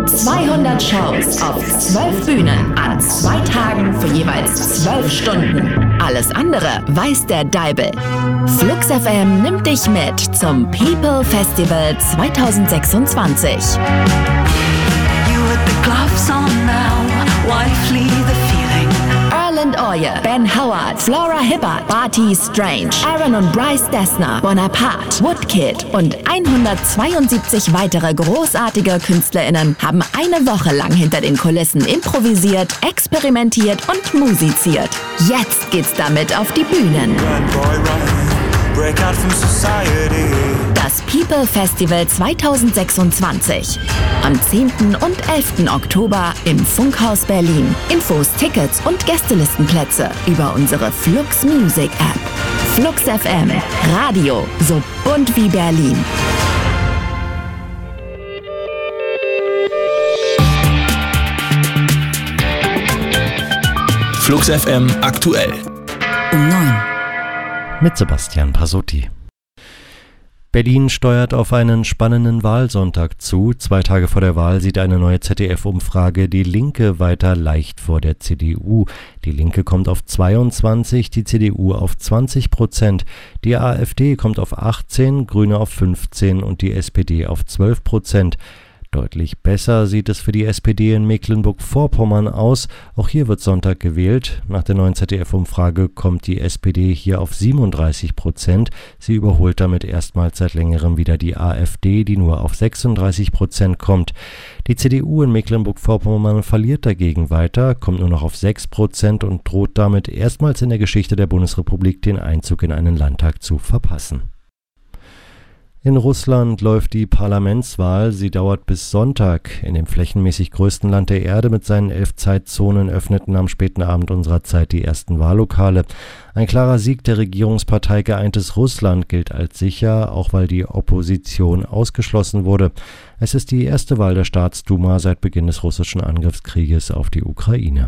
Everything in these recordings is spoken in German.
200 Shows auf 12 Bühnen an 2 Tagen für jeweils 12 Stunden. Alles andere weiß der Deibel. Flux FM nimmt dich mit zum People Festival 2026. Erland Oye, Ben Howard, Flora Hibbert, Barty Strange, Aaron und Bryce Dessner, Bonaparte, Woodkid und 172 weitere großartige KünstlerInnen haben eine Woche lang hinter den Kulissen improvisiert, experimentiert und musiziert. Jetzt geht's damit auf die Bühnen. Das People Festival 2026. Am 10. und 11. Oktober im Funkhaus Berlin. Infos, Tickets und Gästelistenplätze über unsere Flux Music App. Flux FM. Radio so bunt wie Berlin. Flux FM aktuell. Um 9. Mit Sebastian Pasotti. Berlin steuert auf einen spannenden Wahlsonntag zu. 2 Tage vor der Wahl sieht eine neue ZDF-Umfrage die Linke weiter leicht vor der CDU. Die Linke kommt auf 22, die CDU auf 20%, die AfD kommt auf 18, Grüne auf 15 und die SPD auf 12%. Deutlich besser sieht es für die SPD in Mecklenburg-Vorpommern aus. Auch hier wird Sonntag gewählt. Nach der neuen ZDF-Umfrage kommt die SPD hier auf 37%. Sie überholt damit erstmals seit längerem wieder die AfD, die nur auf 36% kommt. Die CDU in Mecklenburg-Vorpommern verliert dagegen weiter, kommt nur noch auf 6% und droht damit erstmals in der Geschichte der Bundesrepublik den Einzug in einen Landtag zu verpassen. In Russland läuft die Parlamentswahl. Sie dauert bis Sonntag. In dem flächenmäßig größten Land der Erde mit seinen 11 Zeitzonen öffneten am späten Abend unserer Zeit die ersten Wahllokale. Ein klarer Sieg der Regierungspartei Geeintes Russland gilt als sicher, auch weil die Opposition ausgeschlossen wurde. Es ist die erste Wahl der Staatsduma seit Beginn des russischen Angriffskrieges auf die Ukraine.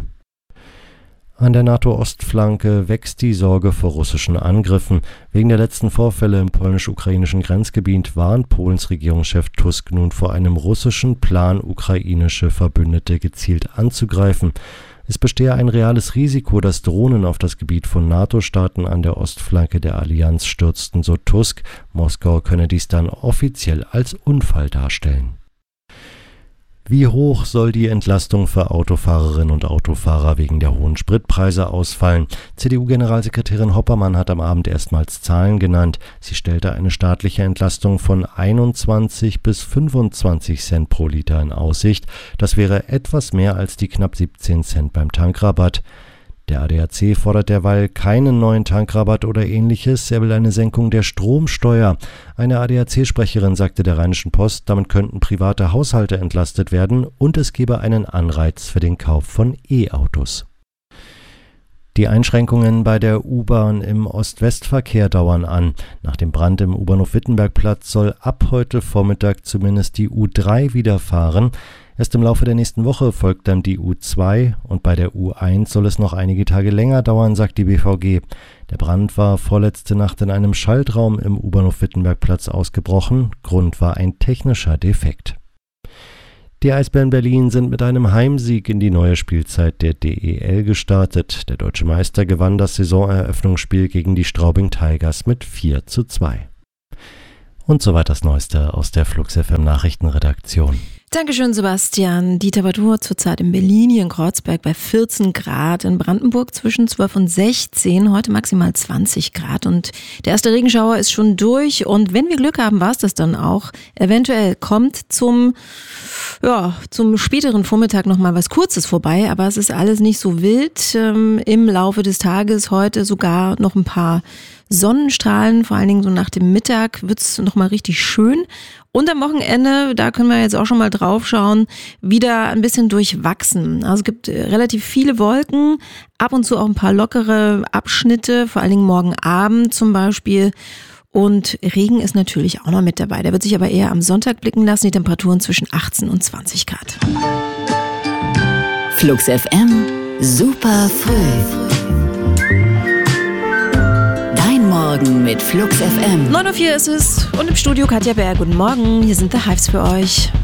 An der NATO-Ostflanke wächst die Sorge vor russischen Angriffen. Wegen der letzten Vorfälle im polnisch-ukrainischen Grenzgebiet warnt Polens Regierungschef Tusk nun vor einem russischen Plan, ukrainische Verbündete gezielt anzugreifen. Es bestehe ein reales Risiko, dass Drohnen auf das Gebiet von NATO-Staaten an der Ostflanke der Allianz stürzten, so Tusk. Moskau könne dies dann offiziell als Unfall darstellen. Wie hoch soll die Entlastung für Autofahrerinnen und Autofahrer wegen der hohen Spritpreise ausfallen? CDU-Generalsekretärin Hoppermann hat am Abend erstmals Zahlen genannt. Sie stellte eine staatliche Entlastung von 21 bis 25 Cent pro Liter in Aussicht. Das wäre etwas mehr als die knapp 17 Cent beim Tankrabatt. Der ADAC fordert derweil keinen neuen Tankrabatt oder ähnliches, er will eine Senkung der Stromsteuer. Eine ADAC-Sprecherin sagte der Rheinischen Post, damit könnten private Haushalte entlastet werden und es gebe einen Anreiz für den Kauf von E-Autos. Die Einschränkungen bei der U-Bahn im Ost-West-Verkehr dauern an. Nach dem Brand im U-Bahnhof Wittenbergplatz soll ab heute Vormittag zumindest die U3 wieder fahren. Erst im Laufe der nächsten Woche folgt dann die U2 und bei der U1 soll es noch einige Tage länger dauern, sagt die BVG. Der Brand war vorletzte Nacht in einem Schaltraum im U-Bahnhof Wittenbergplatz ausgebrochen. Grund war ein technischer Defekt. Die Eisbären Berlin sind mit einem Heimsieg in die neue Spielzeit der DEL gestartet. Der deutsche Meister gewann das Saisoneröffnungsspiel gegen die Straubing Tigers mit 4:2. Und soweit das Neueste aus der Flux FM Nachrichtenredaktion. Dankeschön, Sebastian. Die Temperatur zurzeit in Berlin, hier in Kreuzberg bei 14 Grad, in Brandenburg zwischen 12 und 16, heute maximal 20 Grad und der erste Regenschauer ist schon durch und wenn wir Glück haben, war es das dann auch. Eventuell kommt zum späteren Vormittag nochmal was Kurzes vorbei, aber es ist alles nicht so wild. Im Laufe des Tages heute sogar noch ein paar Sonnenstrahlen, vor allen Dingen so nach dem Mittag wird es nochmal richtig schön. Und am Wochenende, da können wir jetzt auch schon mal drauf schauen, wieder ein bisschen durchwachsen. Also es gibt relativ viele Wolken, ab und zu auch ein paar lockere Abschnitte, vor allen Dingen morgen Abend zum Beispiel. Und Regen ist natürlich auch noch mit dabei. Der wird sich aber eher am Sonntag blicken lassen, die Temperaturen zwischen 18 und 20 Grad. Flux FM, super früh. Morgen mit Flux FM. 9:04 ist es und im Studio Katja Berg. Guten Morgen, hier sind The Hives für euch.